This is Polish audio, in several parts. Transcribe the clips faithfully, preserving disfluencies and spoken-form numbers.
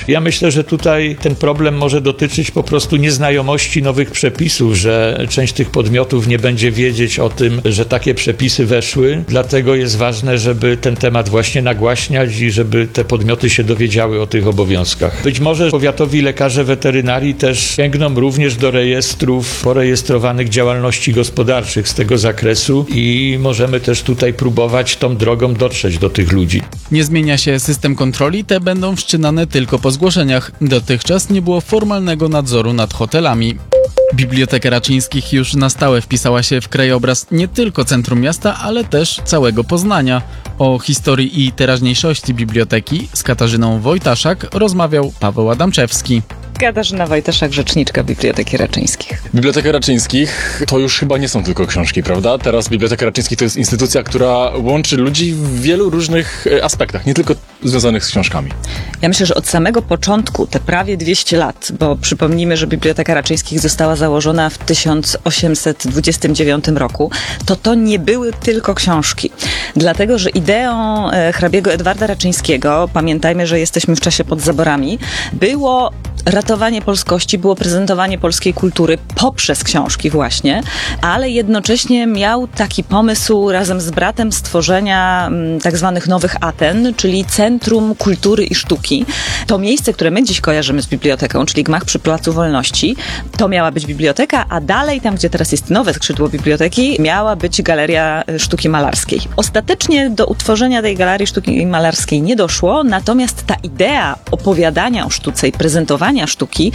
Ja myślę, że tutaj ten problem może dotyczyć po prostu nieznajomości nowych przepisów, że część tych podmiotów nie będzie wiedzieć o tym, że takie przepisy weszły. Dlatego jest ważne, żeby ten temat właśnie nagłaśniać i żeby te podmioty się dowiedziały o tych obowiązkach. Być może powiatowi lekarze weterynarii też sięgną również do rejestrów porejestrowanych działalności gospodarczych z tego zakresu i możemy też tutaj próbować tą drogą dotrzeć do tych ludzi. Nie zmienia się system kontroli, te będą wszczynane tylko po zgłoszeniach. Dotychczas nie było formalnego nadzoru nad hotelami. Biblioteka Raczyńskich już na stałe wpisała się w krajobraz nie tylko centrum miasta, ale też całego Poznania. O historii i teraźniejszości biblioteki z Katarzyną Wojtaszak rozmawiał Paweł Adamczewski. Katarzyna Wojtaszak, rzeczniczka Biblioteki Raczyńskich. Biblioteka Raczyńskich to już chyba nie są tylko książki, prawda? Teraz Biblioteka Raczyńskich to jest instytucja, która łączy ludzi w wielu różnych aspektach, nie tylko związanych z książkami. Ja myślę, że od samego początku, te prawie dwieście lat, bo przypomnijmy, że Biblioteka Raczyńskich została założona w tysiąc osiemset dwudziestym dziewiątym roku, to to nie były tylko książki. Dlatego, że ideą hrabiego Edwarda Raczyńskiego, pamiętajmy, że jesteśmy w czasie pod zaborami, było ratowanie polskości, było prezentowanie polskiej kultury poprzez książki właśnie, ale jednocześnie miał taki pomysł razem z bratem stworzenia m, tak zwanych nowych Aten, czyli Centrum Kultury i Sztuki. To miejsce, które my dziś kojarzymy z biblioteką, czyli gmach przy Placu Wolności, to miała być biblioteka, a dalej, tam gdzie teraz jest nowe skrzydło biblioteki, miała być Galeria Sztuki Malarskiej. Ostatecznie do utworzenia tej Galerii Sztuki Malarskiej nie doszło, natomiast ta idea opowiadania o sztuce i prezentowania sztuki,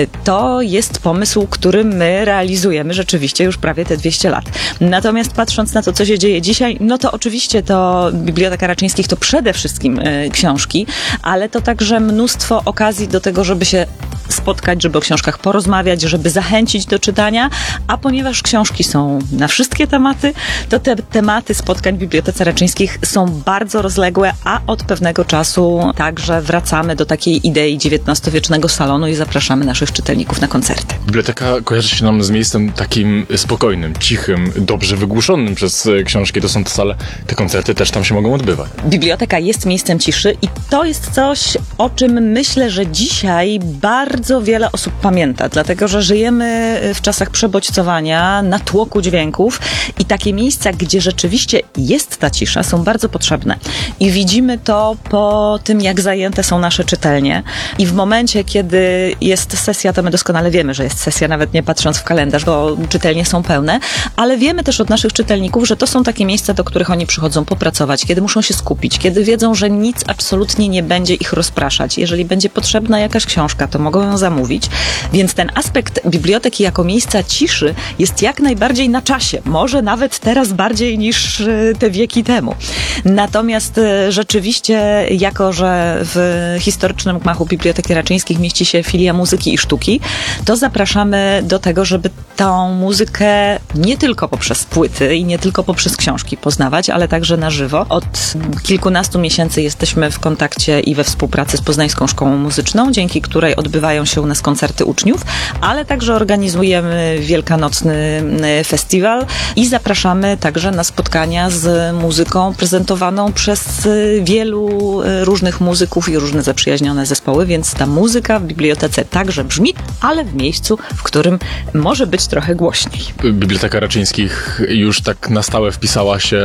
to jest pomysł, który my realizujemy rzeczywiście już prawie te dwieście lat. Natomiast patrząc na to, co się dzieje dzisiaj, no to oczywiście to Biblioteka Raczyńskich to przede wszystkim y, książki, ale to także mnóstwo okazji do tego, żeby się spotkać, żeby o książkach porozmawiać, żeby zachęcić do czytania, a ponieważ książki są na wszystkie tematy, to te tematy spotkań w Bibliotece Raczyńskich są bardzo rozległe, a od pewnego czasu także wracamy do takiej idei dziewiętnastowiecznego salonu i zapraszamy naszych czytelników na koncerty. Biblioteka kojarzy się nam z miejscem takim spokojnym, cichym, dobrze wygłuszonym przez książki. To są te sale, te koncerty też tam się mogą odbywać. Biblioteka jest miejscem ciszy i to jest coś, o czym myślę, że dzisiaj bardzo wiele osób pamięta, dlatego że żyjemy w czasach przebodźcowania, natłoku dźwięków i takie miejsca, gdzie rzeczywiście jest ta cisza, są bardzo potrzebne. I widzimy to po tym, jak zajęte są nasze czytelnie. I w momencie, kiedy jest sesja, to my doskonale wiemy, że jest sesja, nawet nie patrząc w kalendarz, bo czytelnie są pełne, ale wiemy też od naszych czytelników, że to są takie miejsca, do których oni przychodzą popracować, kiedy muszą się skupić, kiedy wiedzą, że nic absolutnie nie będzie ich rozpraszać. Jeżeli będzie potrzebna jakaś książka, to mogą ją zamówić. Więc ten aspekt biblioteki jako miejsca ciszy jest jak najbardziej na czasie. Może nawet teraz bardziej niż te wieki temu. Natomiast rzeczywiście, jako że w historycznym gmachu Biblioteki Raczyńskich mieści się filia muzyki i sztuki, to zapraszamy do tego, żeby tą muzykę nie tylko poprzez płyty i nie tylko poprzez książki poznawać, ale także na żywo. Od kilkunastu miesięcy jesteśmy w kontakcie i we współpracy z Poznańską Szkołą Muzyczną, dzięki której odbywają się u nas koncerty uczniów, ale także organizujemy wielkanocny festiwal i zapraszamy także na spotkania z muzyką prezentowaną przez wielu różnych muzyków i różne zaprzyjaźnione zespoły, więc ta muzyka w bibliotece także brzmi, ale w miejscu, w którym może być trochę głośniej. Biblioteka Raczyńskich już tak na stałe wpisała się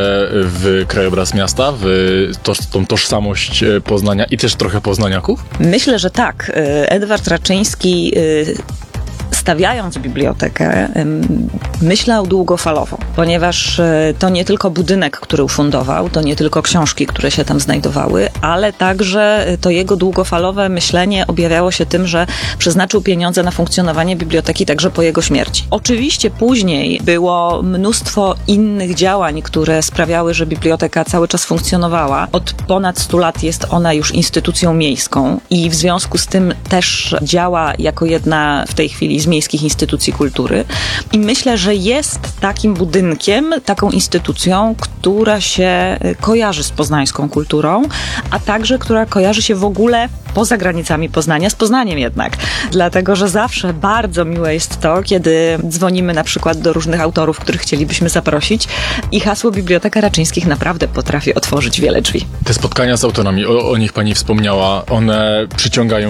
w krajobraz miasta, w to, tą tożsamość Poznania i też trochę poznaniaków? Myślę, że tak. Edward Raczyński, stawiając bibliotekę, myślał długofalowo, ponieważ to nie tylko budynek, który ufundował, to nie tylko książki, które się tam znajdowały, ale także to jego długofalowe myślenie objawiało się tym, że przeznaczył pieniądze na funkcjonowanie biblioteki także po jego śmierci. Oczywiście później było mnóstwo innych działań, które sprawiały, że biblioteka cały czas funkcjonowała. Od ponad stu lat jest ona już instytucją miejską i w związku z tym też działa jako jedna w tej chwili z miejskich instytucji kultury. I myślę, że jest takim budynkiem, taką instytucją, która się kojarzy z poznańską kulturą, a także która kojarzy się w ogóle poza granicami Poznania, z Poznaniem jednak. Dlatego, że zawsze bardzo miłe jest to, kiedy dzwonimy na przykład do różnych autorów, których chcielibyśmy zaprosić i hasło Biblioteka Raczyńskich naprawdę potrafi otworzyć wiele drzwi. Te spotkania z autorami, o, o nich pani wspomniała, one przyciągają